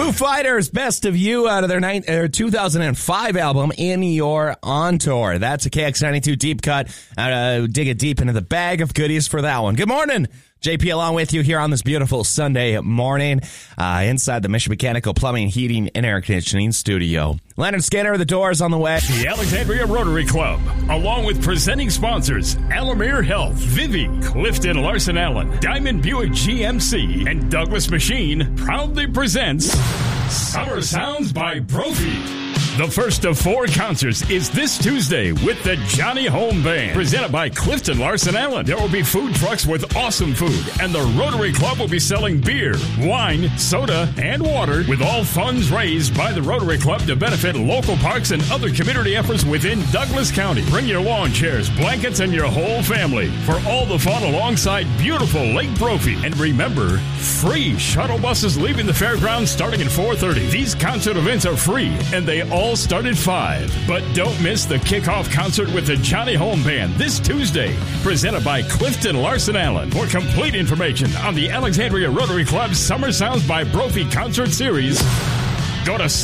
Foo Fighters, Best of You, out of their 2005 album, In Your On Tour. That's a KX92 deep cut. Dig it deep into the bag of goodies for that one. Good morning. JP along with you here on this beautiful Sunday morning inside the Mission Mechanical Plumbing, Heating, and Air Conditioning studio. Leonard Skinner, the doors on the way. The Alexandria Rotary Club, along with presenting sponsors Alamere Health, Vivi, Clifton Larson Allen, Diamond Buick GMC, and Douglas Machine, proudly presents Summer Sounds by Brophy. The first of 4 concerts is this Tuesday with the Johnny Home Band, presented by Clifton Larson Allen. There will be food trucks with awesome food, and the Rotary Club will be selling beer, wine, soda, and water, with all funds raised by the Rotary Club to benefit local parks and other community efforts within Douglas County. Bring your lawn chairs, blankets, and your whole family for all the fun alongside beautiful Lake Brophy. And remember, free shuttle buses leaving the fairgrounds starting at 4:30. These concert events are free, and they all start at 5. But don't miss the kickoff concert with the Johnny Home Band this Tuesday, presented by Clifton Larson Allen. For complete information on the Alexandria Rotary Club's Summer Sounds by Brophy concert series, go to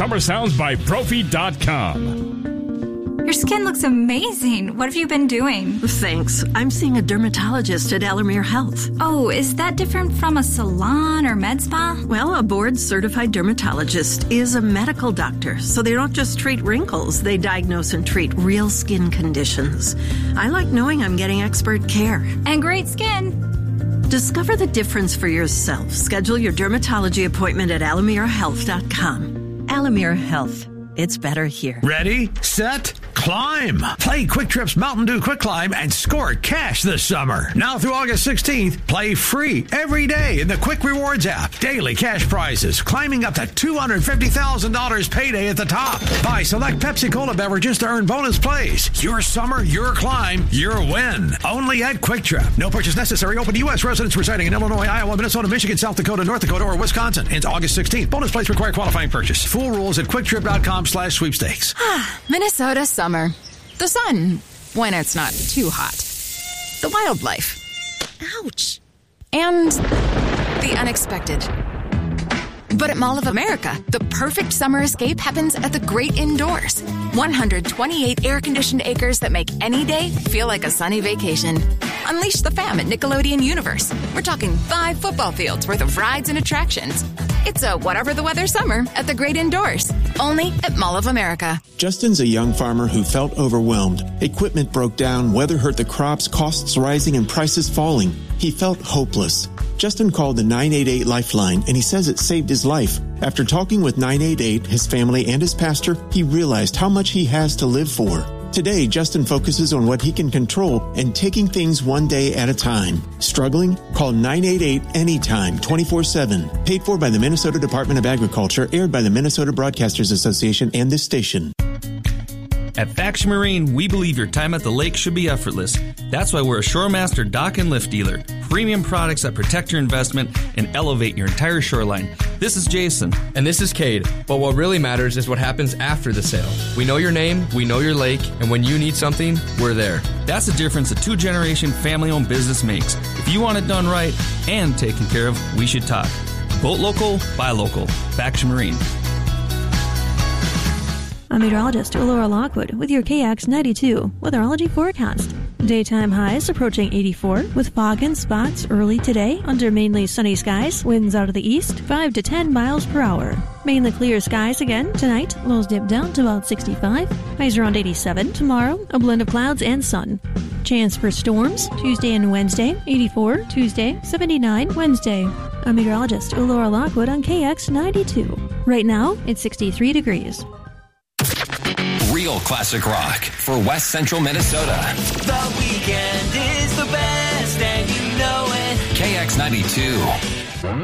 summersoundsbybrophy.com. Your skin looks amazing. What have you been doing? Thanks. I'm seeing a dermatologist at Alamere Health. Oh, is that different from a salon or med spa? Well, a board-certified dermatologist is a medical doctor, so they don't just treat wrinkles. They diagnose and treat real skin conditions. I like knowing I'm getting expert care. And great skin. Discover the difference for yourself. Schedule your dermatology appointment at alamerehealth.com. Alamere Health. It's better here. Ready, set, climb. Play Quick Trip's Mountain Dew Quick Climb and score cash this summer. Now through August 16th, play free every day in the Quick Rewards app. Daily cash prizes, climbing up to $250,000 payday at the top. Buy select Pepsi Cola beverages to earn bonus plays. Your summer, your climb, your win. Only at Quick Trip. No purchase necessary. Open to U.S. residents residing in Illinois, Iowa, Minnesota, Michigan, South Dakota, North Dakota, or Wisconsin. Ends August 16th. Bonus plays require qualifying purchase. Full rules at QuickTrip.com/sweepstakes. Minnesota summer. The sun, when it's not too hot. The wildlife. Ouch. And the unexpected. But at Mall of America, the perfect summer escape happens at the great indoors. 128 air-conditioned acres that make any day feel like a sunny vacation. Unleash the fam at Nickelodeon Universe. We're talking 5 football fields worth of rides and attractions. It's a whatever the weather summer at the great indoors. Only at Mall of America. Justin's a young farmer who felt overwhelmed. Equipment broke down, weather hurt the crops, costs rising, and prices falling. He felt hopeless. Justin called the 988 Lifeline, and he says it saved his life. After talking with 988, his family, and his pastor, he realized how much he has to live for. Today, Justin focuses on what he can control and taking things one day at a time. Struggling? Call 988 anytime, 24/7. Paid for by the Minnesota Department of Agriculture, aired by the Minnesota Broadcasters Association and this station. At Faction Marine, we believe your time at the lake should be effortless. That's why we're a Shoremaster dock and lift dealer. Premium products that protect your investment and elevate your entire shoreline. This is Jason. And this is Cade. But what really matters is what happens after the sale. We know your name, we know your lake, and when you need something, we're there. That's the difference a 2-generation family-owned business makes. If you want it done right and taken care of, we should talk. Boat local, buy local. Faction Marine. I'm meteorologist Laura Lockwood with your KX92 weatherology forecast. Daytime highs approaching 84 with fog and spots early today under mainly sunny skies. Winds out of the east 5 to 10 miles per hour. Mainly clear skies again tonight. Lows dip down to about 65. Highs around 87. Tomorrow, a blend of clouds and sun. Chance for storms Tuesday and Wednesday. 84 Tuesday, 79 Wednesday. I'm meteorologist Laura Lockwood on KX92. Right now, it's 63 degrees. Real classic rock for West Central Minnesota. The weekend is the best, and you know it. KX92.